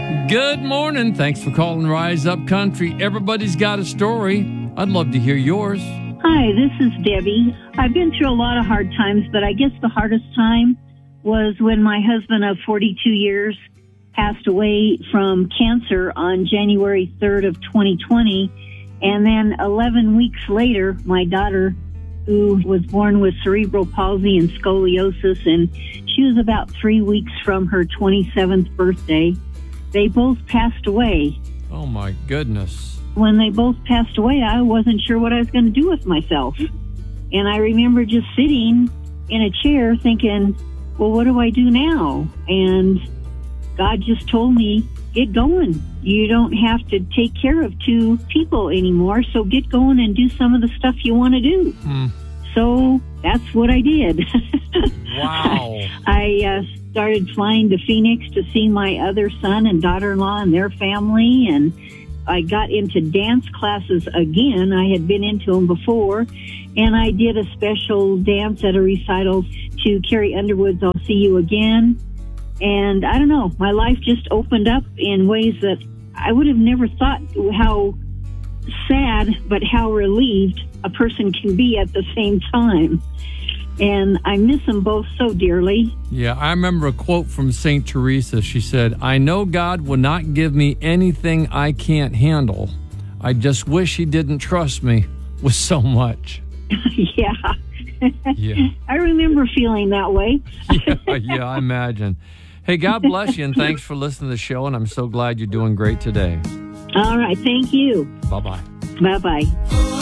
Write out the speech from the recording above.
Good morning. Thanks for calling Rise Up Country. Everybody's got a story. I'd love to hear yours. Hi, this is Debbie. I've been through a lot of hard times, but I guess the hardest time was when my husband of 42 years passed away from cancer on January 3rd of 2020. And then 11 weeks later, my daughter, who was born with cerebral palsy and scoliosis, and she was about 3 weeks from her 27th birthday, they both passed away. Oh, my goodness. When they both passed away, I wasn't sure what I was going to do with myself. And I remember just sitting in a chair thinking, well, what do I do now? And God just told me, get going. You don't have to take care of two people anymore, so get going and do some of the stuff you want to do. So that's what I did. Wow. I started flying to Phoenix to see my other son and daughter-in-law and their family, and I got into dance classes again. I had been into them before, and I did a special dance at a recital to Carrie Underwood's I'll See You Again. And I don't know, my life just opened up in ways that I would have never thought how sad, but how relieved a person can be at the same time. And I miss them both so dearly. Yeah, I remember a quote from St. Teresa. She said, I know God will not give me anything I can't handle. I just wish he didn't trust me with so much. Yeah. Yeah. I remember feeling that way. Yeah, I imagine. Hey, God bless you, and thanks for listening to the show, and I'm so glad you're doing great today. All right. Thank you. Bye-bye. Bye-bye.